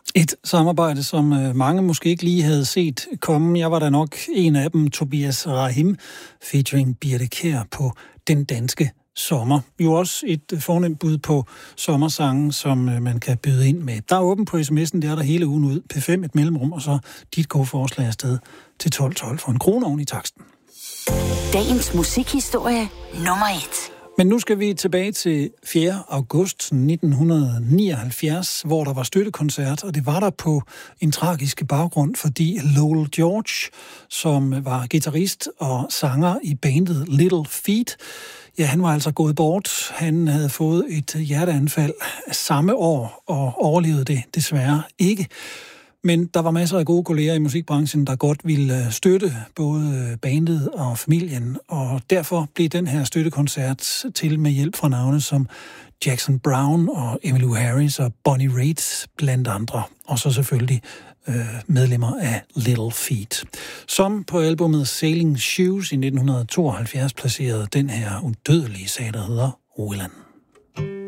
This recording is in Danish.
Et samarbejde, som mange måske ikke lige havde set komme. Jeg var da nok en af dem, Tobias Rahim, featuring Birthe Kjær på Den Danske Sommer. Jo også et fornemt bud på sommersangen, som man kan byde ind med. Der er åben på sms'en, det er der hele ugen ud. P5 et mellemrum, og så dit gode forslag afsted til 1212 for 1 krone oven i taksten. Dagens musikhistorie nummer 1. Men nu skal vi tilbage til 4. august 1979, hvor der var støttekoncert, og det var der på en tragisk baggrund, fordi Lowell George, som var guitarist og sanger i bandet Little Feat, ja, han var altså gået bort. Han havde fået et hjerteanfald samme år og overlevede det desværre ikke. Men der var masser af gode kolleger i musikbranchen, der godt ville støtte både bandet og familien, og derfor blev den her støttekoncert til med hjælp fra navne som Jackson Browne og Emmylou Harris og Bonnie Raitt blandt andre, og så selvfølgelig medlemmer af Little Feat, som på albumet Sailing Shoes i 1972 placerede den her udødelige sag, der hedder Willan.